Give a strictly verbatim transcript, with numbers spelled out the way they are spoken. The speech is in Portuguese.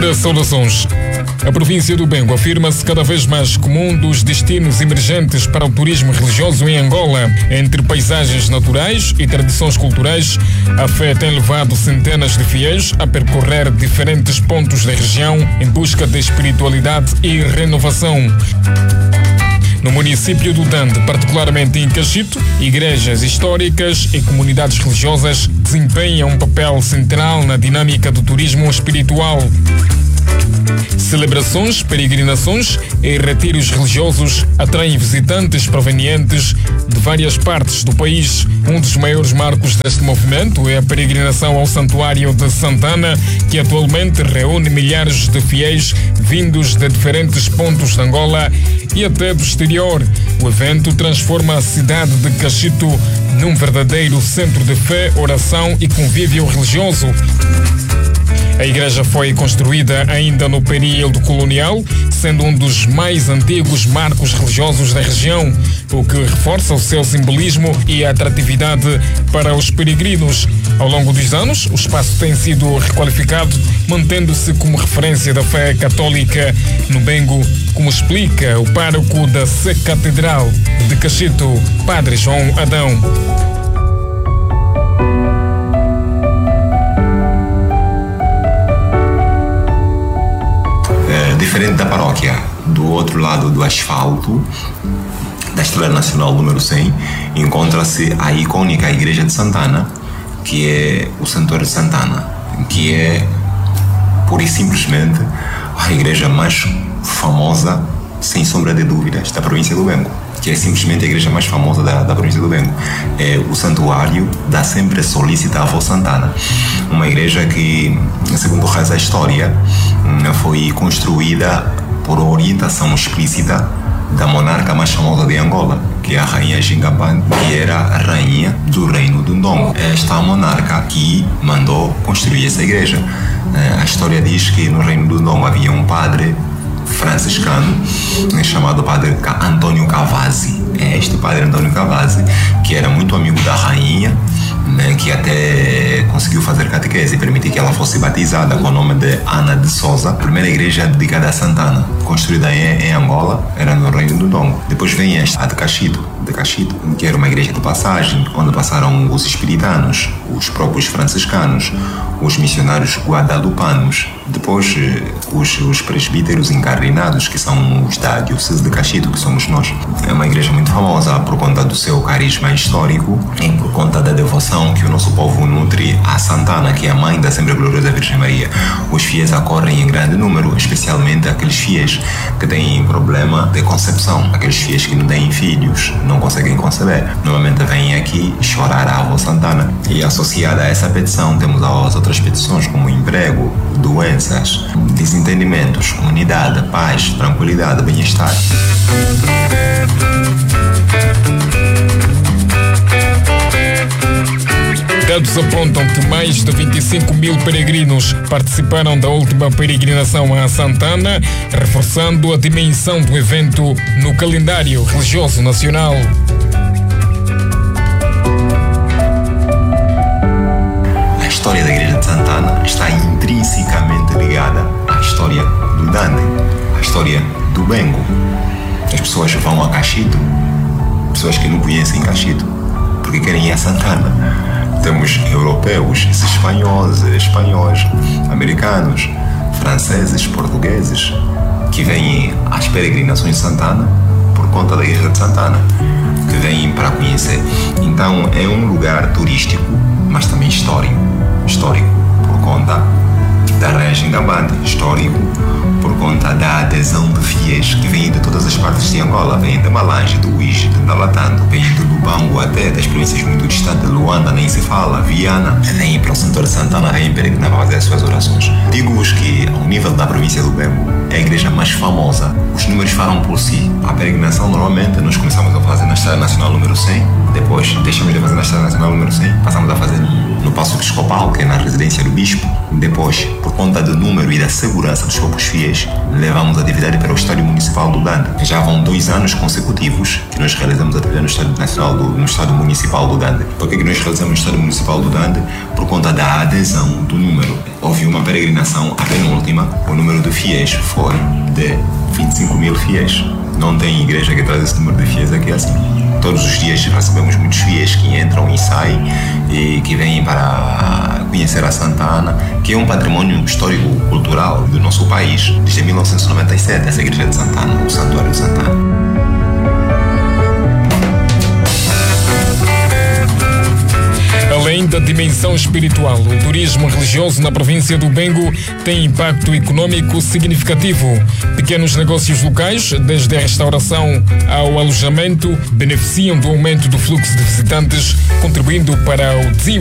Ora, saudações. A província do Bengo afirma-se cada vez mais como um dos destinos emergentes para o turismo religioso em Angola. Entre paisagens naturais e tradições culturais, a fé tem levado centenas de fiéis a percorrer diferentes pontos da região em busca de espiritualidade e renovação. No município do Dande, particularmente em Cachito, igrejas históricas e comunidades religiosas desempenham um papel central na dinâmica do turismo espiritual. Celebrações, peregrinações e retiros religiosos atraem visitantes provenientes de várias partes do país. Um dos maiores marcos deste movimento é a peregrinação ao Santuário de Santana, que atualmente reúne milhares de fiéis vindos de diferentes pontos de Angola e até do exterior. O evento transforma a cidade de Cachito num verdadeiro centro de fé, oração e convívio religioso. A igreja foi construída ainda no período colonial, sendo um dos mais antigos marcos religiosos da região, o que reforça o seu simbolismo e a atratividade para os peregrinos. Ao longo dos anos, o espaço tem sido requalificado, mantendo-se como referência da fé católica no Bengo, como explica o pároco da Sé Catedral de Cachito, Padre João Adão. Diferente da paróquia, do outro lado do asfalto, da Estrela Nacional número cem, encontra-se a icônica Igreja de Santana, que é o Santuário de Santana, que é, pura e simplesmente, a igreja mais famosa, sem sombra de dúvidas, da província do Bengo, que é simplesmente a igreja mais famosa da, da província do Bengo. É o Santuário da Sempre Solícita Avó Santana, uma igreja que, segundo reza a história, foi construída por orientação explícita da monarca mais famosa de Angola, que é a rainha Gingabane, que era a rainha do reino do Ndongo. Esta monarca que mandou construir essa igreja. A história diz que no reino do Ndongo havia um padre franciscano chamado Padre Antônio Cavazzi. É este Padre Antônio Cavazzi, que era muito amigo da rainha, né, que até conseguiu fazer catequese e permitir que ela fosse batizada com o nome de Ana de Souza. A primeira igreja dedicada a Santana, construída em, em Angola, era no reino do Ndongo. Depois vem esta, a de Cachito, de Cachito, que era uma igreja de passagem, onde passaram os espiritanos, os próprios franciscanos, os missionários guadalupanos, depois os, os presbíteros encarnados, que são os da Diocese de Cachito, que somos nós. É uma igreja muito famosa por conta do seu carisma histórico e por conta da devoção que o nosso povo nutre a Santana, que é a mãe da sempre gloriosa Virgem Maria. Os fiéis acorrem em grande número, especialmente aqueles fiéis que têm problema de concepção, aqueles fiéis que não têm filhos, não conseguem conceber. Normalmente vêm aqui chorar a avó Santana. E associada a essa petição temos as outras petições, como emprego, doenças, desentendimentos, unidade, paz, tranquilidade, bem-estar. Dados apontam que mais de vinte e cinco mil peregrinos participaram da última peregrinação a Santana, reforçando a dimensão do evento no calendário religioso nacional. A história da Igreja de Santana está intrinsecamente ligada à história do Dande, à história do Bengo. As pessoas vão a Cachito, pessoas que não conhecem Cachito, porque querem ir a Santana. Temos europeus, espanhóis, espanhóis, americanos, franceses, portugueses, que vêm às peregrinações de Santana por conta da Igreja de Santana, que vêm para conhecer. Então é um lugar turístico, mas também histórico. Histórico por conta da rainha Gingabane, histórico por conta da adesão de fiéis que vêm de todas as partes de Angola, vêm de Malange, do Uíge, de Ndalatando, vêm de Lubango até das províncias muito distantes, Luanda, nem se fala, Viana, vêm para o Santuário de Santana, vêm peregrinar para fazer as suas orações. Digo-vos que, ao nível da província do Bengo, é a igreja mais famosa. Os números falam por si. A peregrinação, normalmente, nós começamos a fazer na Estrada Nacional número cem, depois deixamos de fazer na Estrada Nacional número cem, passamos a fazer no Paço Episcopal, que é na residência do Bispo. Depois, por conta do número e da segurança dos próprios fiéis, fiéis, levamos a atividade para o Estádio Municipal do Dande. Já vão dois anos consecutivos que nós realizamos a atividade no Estádio Nacional do, no Estádio Municipal do Dande. Por que nós realizamos no Estádio Municipal do Dande? Por conta da adesão do número. Houve uma peregrinação, a penúltima, o número de fiéis foi de vinte e cinco mil fiéis. Não tem igreja que traz esse número de fiéis aqui assim. Todos os dias recebemos muitos fiéis que entram e saem e que vêm para conhecer a Santa Ana, que é um patrimônio histórico-cultural do nosso país. Desde mil novecentos e noventa e sete, essa igreja de Santa Ana, o Santuário de Santa Ana. Além da dimensão espiritual, o turismo religioso na província do Bengo tem impacto econômico significativo. Pequenos negócios locais, desde a restauração ao alojamento, beneficiam do aumento do fluxo de visitantes, contribuindo para o desenvolvimento